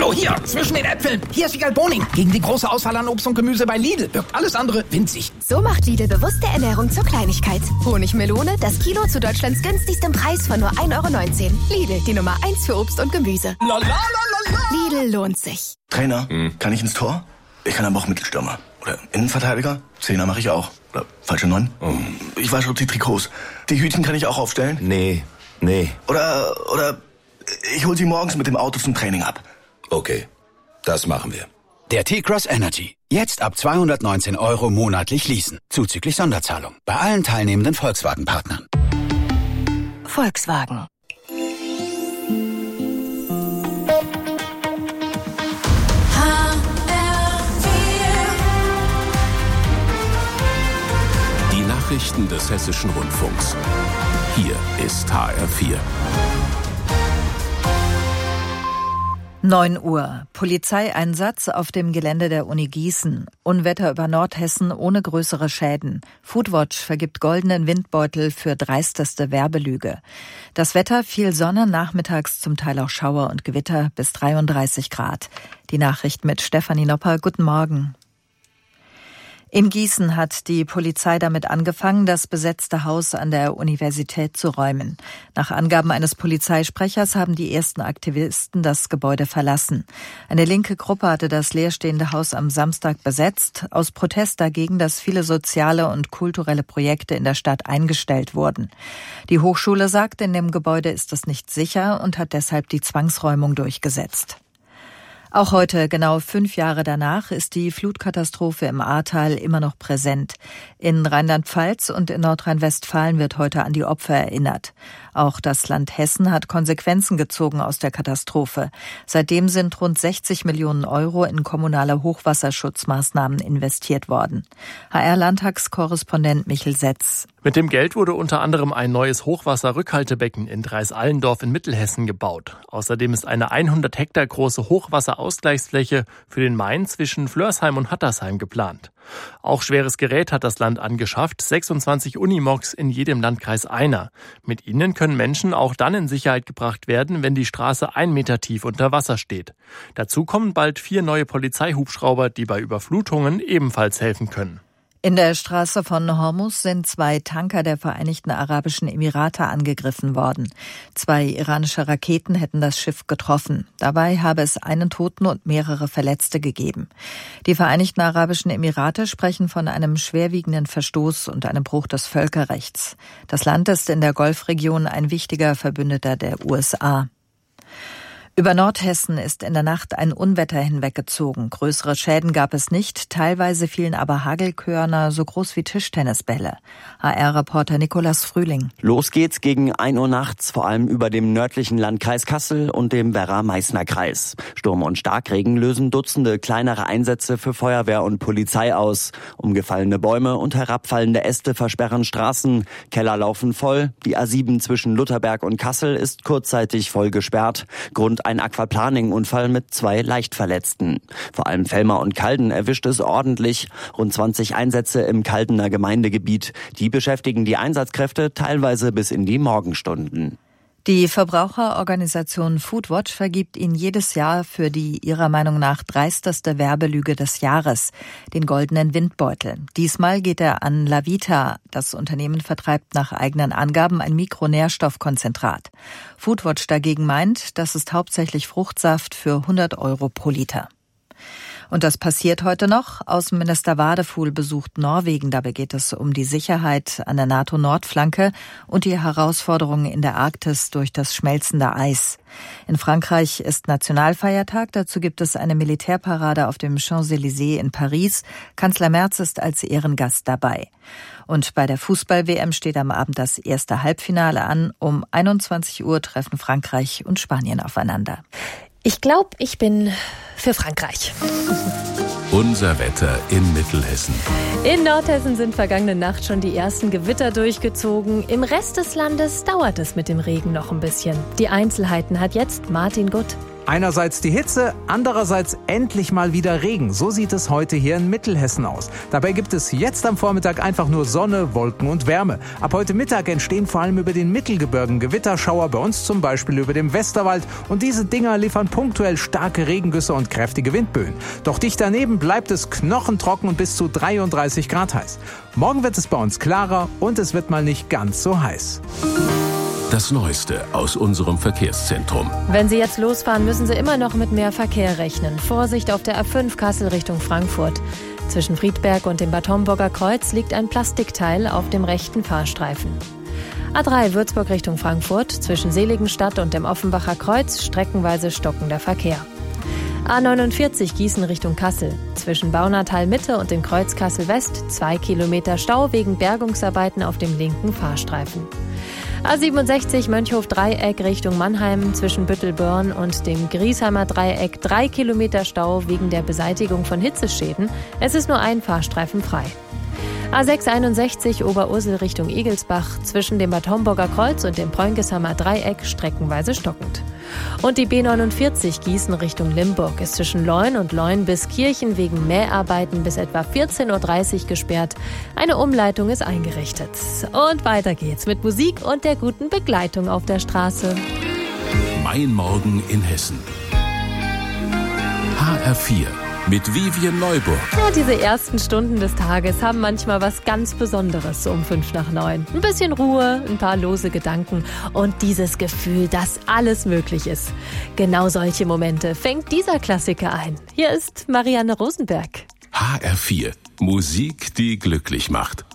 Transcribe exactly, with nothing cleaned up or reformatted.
Hallo, hier, zwischen den Äpfeln. Hier ist Wiegald Boning. Gegen die große Auswahl an Obst und Gemüse bei Lidl wirkt alles andere winzig. So macht Lidl bewusste Ernährung zur Kleinigkeit. Honigmelone, das Kilo zu Deutschlands günstigstem Preis von nur ein Euro neunzehn. Lidl, die Nummer eins für Obst und Gemüse. La, la, la, la, la. Lidl lohnt sich. Trainer, hm. kann ich ins Tor? Ich kann aber auch Mittelstürmer. Oder Innenverteidiger? Zehner mache ich auch. Oder falsche Neun? Oh. Ich wasche die Trikots. Die Hütchen kann ich auch aufstellen? Nee, nee. Oder, oder ich hol sie morgens mit dem Auto zum Training ab. Okay, das machen wir. Der T-Cross Energy. Jetzt ab zweihundertneunzehn Euro monatlich leasen. Zuzüglich Sonderzahlung. Bei allen teilnehmenden Volkswagen-Partnern. Volkswagen. Nachrichten des Hessischen Rundfunks. Hier ist H R vier. neun Uhr. Polizeieinsatz auf dem Gelände der Uni Gießen. Unwetter über Nordhessen ohne größere Schäden. Foodwatch vergibt goldenen Windbeutel für dreisteste Werbelüge. Das Wetter: viel Sonne, nachmittags zum Teil auch Schauer und Gewitter bis dreiunddreißig Grad. Die Nachricht mit Stefanie Nopper. Guten Morgen. In Gießen hat die Polizei damit angefangen, das besetzte Haus an der Universität zu räumen. Nach Angaben eines Polizeisprechers haben die ersten Aktivisten das Gebäude verlassen. Eine linke Gruppe hatte das leerstehende Haus am Samstag besetzt, aus Protest dagegen, dass viele soziale und kulturelle Projekte in der Stadt eingestellt wurden. Die Hochschule sagt, in dem Gebäude ist es nicht sicher und hat deshalb die Zwangsräumung durchgesetzt. Auch heute, genau fünf Jahre danach, ist die Flutkatastrophe im Ahrtal immer noch präsent. In Rheinland-Pfalz und in Nordrhein-Westfalen wird heute an die Opfer erinnert. Auch das Land Hessen hat Konsequenzen gezogen aus der Katastrophe. Seitdem sind rund sechzig Millionen Euro in kommunale Hochwasserschutzmaßnahmen investiert worden. H R-Landtagskorrespondent Michel Setz. Mit dem Geld wurde unter anderem ein neues Hochwasserrückhaltebecken in Dreis-Allendorf in Mittelhessen gebaut. Außerdem ist eine hundert Hektar große Hochwasserausgleichsfläche für den Main zwischen Flörsheim und Hattersheim geplant. Auch schweres Gerät hat das Land angeschafft, sechsundzwanzig Unimogs, in jedem Landkreis einer. Mit ihnen können Menschen auch dann in Sicherheit gebracht werden, wenn die Straße ein Meter tief unter Wasser steht. Dazu kommen bald vier neue Polizeihubschrauber, die bei Überflutungen ebenfalls helfen können. In der Straße von Hormuz sind zwei Tanker der Vereinigten Arabischen Emirate angegriffen worden. Zwei iranische Raketen hätten das Schiff getroffen. Dabei habe es einen Toten und mehrere Verletzte gegeben. Die Vereinigten Arabischen Emirate sprechen von einem schwerwiegenden Verstoß und einem Bruch des Völkerrechts. Das Land ist in der Golfregion ein wichtiger Verbündeter der U S A. Über Nordhessen ist in der Nacht ein Unwetter hinweggezogen. Größere Schäden gab es nicht, teilweise fielen aber Hagelkörner so groß wie Tischtennisbälle. H R-Reporter Nikolaus Frühling. Los geht's gegen ein Uhr nachts, vor allem über dem nördlichen Landkreis Kassel und dem Werra-Meißner-Kreis. Sturm und Starkregen lösen Dutzende kleinere Einsätze für Feuerwehr und Polizei aus. Umgefallene Bäume und herabfallende Äste versperren Straßen. Keller laufen voll. Die A sieben zwischen Lutherberg und Kassel ist kurzzeitig voll gesperrt. Grund ein Aquaplaning-Unfall mit zwei Leichtverletzten. Vor allem Vellmar und Calden erwischt es ordentlich. Rund zwanzig Einsätze im Caldener Gemeindegebiet. Die beschäftigen die Einsatzkräfte teilweise bis in die Morgenstunden. Die Verbraucherorganisation Foodwatch vergibt ihn jedes Jahr für die ihrer Meinung nach dreisteste Werbelüge des Jahres, den goldenen Windbeutel. Diesmal geht er an Lavita. Das Unternehmen vertreibt nach eigenen Angaben ein Mikronährstoffkonzentrat. Foodwatch dagegen meint, das ist hauptsächlich Fruchtsaft für hundert Euro pro Liter. Und das passiert heute noch. Außenminister Wadefuhl besucht Norwegen. Dabei geht es um die Sicherheit an der NATO-Nordflanke und die Herausforderungen in der Arktis durch das schmelzende Eis. In Frankreich ist Nationalfeiertag. Dazu gibt es eine Militärparade auf dem Champs-Élysées in Paris. Kanzler Merz ist als Ehrengast dabei. Und bei der Fußball-W M steht am Abend das erste Halbfinale an. Um einundzwanzig Uhr treffen Frankreich und Spanien aufeinander. Ich glaube, ich bin für Frankreich. Unser Wetter in Mittelhessen. In Nordhessen sind vergangene Nacht schon die ersten Gewitter durchgezogen. Im Rest des Landes dauert es mit dem Regen noch ein bisschen. Die Einzelheiten hat jetzt Martin Gutt. Einerseits die Hitze, andererseits endlich mal wieder Regen. So sieht es heute hier in Mittelhessen aus. Dabei gibt es jetzt am Vormittag einfach nur Sonne, Wolken und Wärme. Ab heute Mittag entstehen vor allem über den Mittelgebirgen Gewitterschauer, bei uns zum Beispiel über dem Westerwald. Und diese Dinger liefern punktuell starke Regengüsse und kräftige Windböen. Doch dicht daneben bleibt es knochentrocken und bis zu dreiunddreißig Grad heiß. Morgen wird es bei uns klarer und es wird mal nicht ganz so heiß. Das Neueste aus unserem Verkehrszentrum. Wenn Sie jetzt losfahren, müssen Sie immer noch mit mehr Verkehr rechnen. Vorsicht auf der A fünf Kassel Richtung Frankfurt. Zwischen Friedberg und dem Bad Homburger Kreuz liegt ein Plastikteil auf dem rechten Fahrstreifen. A drei Würzburg Richtung Frankfurt. Zwischen Seligenstadt und dem Offenbacher Kreuz streckenweise stockender Verkehr. A neunundvierzig Gießen Richtung Kassel. Zwischen Baunatal Mitte und dem Kreuz Kassel West zwei Kilometer Stau wegen Bergungsarbeiten auf dem linken Fahrstreifen. A siebenundsechzig Mönchhof-Dreieck Richtung Mannheim zwischen Büttelbörn und dem Griesheimer Dreieck drei Kilometer Stau wegen der Beseitigung von Hitzeschäden. Es ist nur ein Fahrstreifen frei. A sechs einundsechzig Oberursel Richtung Igelsbach zwischen dem Bad Homburger Kreuz und dem Preunkesheimer Dreieck streckenweise stockend. Und die B neunundvierzig Gießen Richtung Limburg ist zwischen Leun und Leun bis Kirchen wegen Mäharbeiten bis etwa vierzehn Uhr dreißig gesperrt. Eine Umleitung ist eingerichtet. Und weiter geht's mit Musik und der guten Begleitung auf der Straße. Mein Morgen in Hessen. H R vier. Mit Vivian Neuburg. Ja, diese ersten Stunden des Tages haben manchmal was ganz Besonderes um fünf nach neun. Ein bisschen Ruhe, ein paar lose Gedanken und dieses Gefühl, dass alles möglich ist. Genau solche Momente fängt dieser Klassiker ein. Hier ist Marianne Rosenberg. H R vier. Musik, die glücklich macht.